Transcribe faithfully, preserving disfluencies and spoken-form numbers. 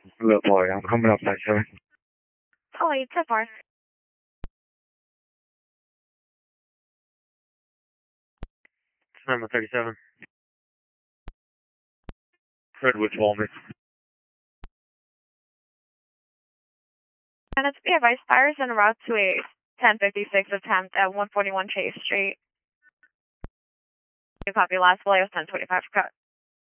Look, boy, I'm coming up that seven. Oh, wait, so far. Number thirty-seven. Redwood Walnut. And it's be advised, fires en route to a ten fifty-six attempt at one forty-one Chase Street. You copy last flight of ten twenty-five cut.